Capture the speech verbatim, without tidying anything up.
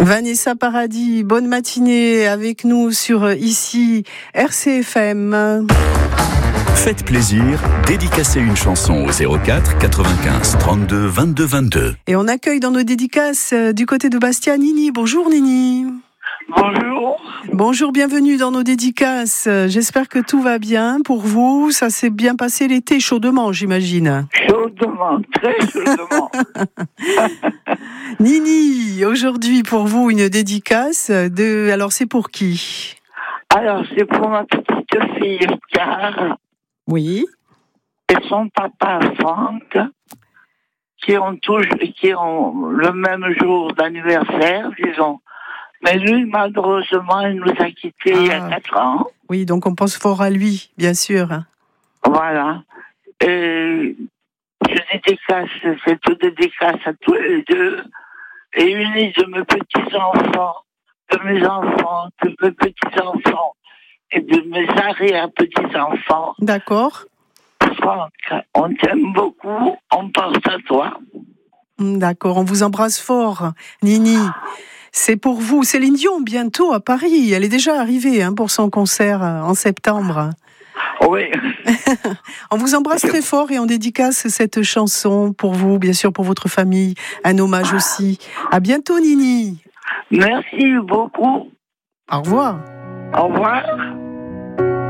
Vanessa Paradis, bonne matinée avec nous sur ici R C F M. Faites plaisir, dédicacez une chanson au zéro quatre quatre-vingt-quinze trente-deux vingt-deux vingt-deux. Et on accueille dans nos dédicaces du côté de Bastia Nini. Bonjour Nini. Bonjour. Bonjour, bienvenue dans nos dédicaces. J'espère que tout va bien pour vous. Ça s'est bien passé l'été, chaudement, j'imagine. Chaudement, très chaudement. Nini, aujourd'hui pour vous une dédicace de. Alors c'est pour qui? Alors c'est pour ma petite fille Car Oui. et son papa Franck qui ont toujours, qui ont le même jour d'anniversaire, disons. Mais lui, malheureusement, il nous a quittés ah. il y a quatre ans. Oui, donc on pense fort à lui, bien sûr. Voilà. Et je dédicace, cette dédicace à tous les deux, et unis de mes petits-enfants, de mes enfants, de mes petits-enfants, et de mes arrière-petits-enfants. D'accord. Franck, on t'aime beaucoup, on pense à toi. D'accord, on vous embrasse fort, Nini. C'est pour vous, Céline Dion, bientôt à Paris. Elle est déjà arrivée hein, pour son concert en septembre. Oui. On vous embrasse très fort et on dédicace cette chanson pour vous, bien sûr, pour votre famille. Un hommage aussi. À bientôt, Nini. Merci beaucoup. Au revoir. Au revoir.